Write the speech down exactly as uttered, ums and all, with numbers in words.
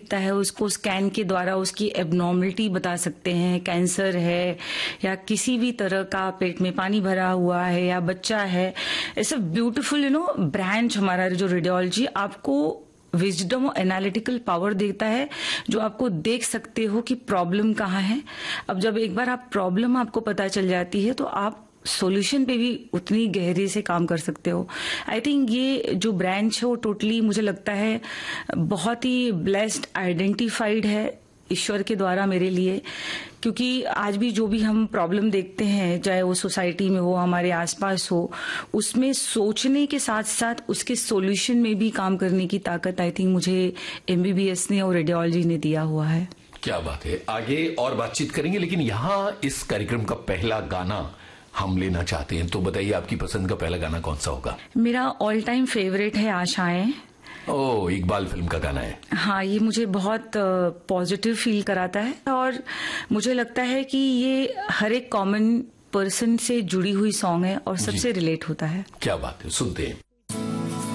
दिखता है उसको स्कैन के द्वारा उसकी एबनॉर्मलिटी बता सकते हैं, कैंसर है या किसी भी तरह का पेट में पानी भरा हुआ है या बच्चा है। ऐसा ब्यूटीफुल यू नो ब्रांच हमारा जो रेडियोलॉजी आपको विजडम और एनालिटिकल पावर देता है, जो आपको देख सकते हो कि प्रॉब्लम कहाँ है। अब जब एक बार आप प्रॉब्लम आपको पता चल जाती है तो आप सॉल्यूशन पे भी उतनी गहरे से काम कर सकते हो। आई थिंक ये जो ब्रांच है वो टोटली मुझे लगता है बहुत ही ब्लेस्ड आइडेंटिफाइड है ईश्वर के द्वारा मेरे लिए, क्योंकि आज भी जो भी हम प्रॉब्लम देखते हैं, चाहे वो सोसाइटी में हो, हमारे आसपास हो, उसमें सोचने के साथ साथ उसके सॉल्यूशन में भी काम करने की ताकत आई थिंक मुझे एमबीबीएस ने और रेडियोलॉजी ने दिया हुआ है। क्या बात है। आगे और बातचीत करेंगे, लेकिन यहाँ इस कार्यक्रम का पहला गाना हम लेना चाहते हैं, तो बताइए आपकी पसंद का पहला गाना कौन सा होगा? मेरा ऑल टाइम फेवरेट है आशाएं। ओ, इकबाल फिल्म का गाना है। हाँ, ये मुझे बहुत पॉजिटिव फील कराता है और मुझे लगता है कि ये हर एक कॉमन पर्सन से जुड़ी हुई सॉन्ग है और सबसे रिलेट होता है। क्या बात है, सुनते हैं।